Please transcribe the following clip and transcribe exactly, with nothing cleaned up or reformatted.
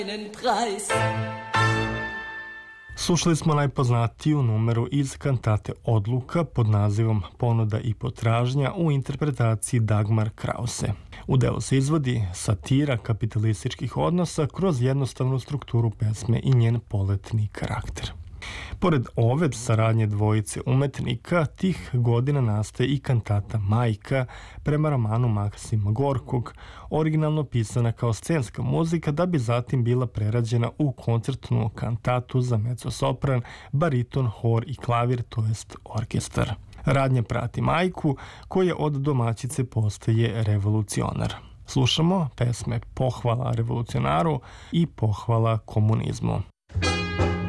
Slušali smo najpoznatiju numeru iz kantate Odluka pod nazivom Ponuda i potražnja u interpretaciji Dagmar Krause. U delu se izvodi satira kapitalističkih odnosa kroz jednostavnu strukturu pesme i njen poletni karakter. Pored ove saradnje dvojice umetnika, tih godina nastaje i kantata Majka prema romanu Maksima Gorkog, originalno pisana kao scenska muzika da bi zatim bila prerađena u koncertnu kantatu za mezzosopran, bariton, hor i klavir, to jest orkestar. Radnja prati Majku, koja od domaćice postaje revolucionar. Slušamo pesme Pohvala revolucionaru i Pohvala komunizmu.